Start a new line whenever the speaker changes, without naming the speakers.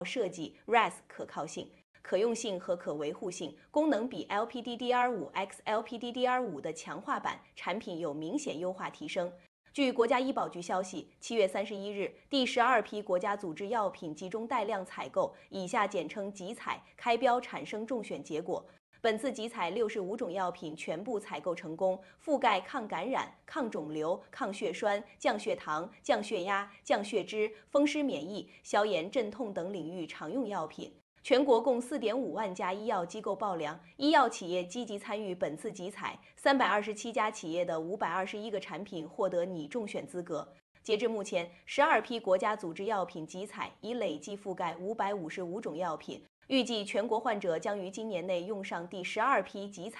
设计、RAS 可靠性、可用性和可维护性、功能比 LPDDR5X、LPDDR5的强化版产品有明显优化提升。据国家医保局消息，7月31日，第12批国家组织药品集中带量采购（以下简称集采）开标产生中选结果。本次集采65种药品全部采购成功，覆盖抗感染、抗肿瘤、抗血栓、降血糖、降血压、降血脂、风湿免疫、消炎镇痛等领域常用药品。全国共4.5万家医药机构报量，医药企业积极参与本次集采，327家企业的521个产品获得拟中选资格。截至目前，12批国家组织药品集采已累计覆盖555种药品，预计全国患者将于今年内用上第12批集采。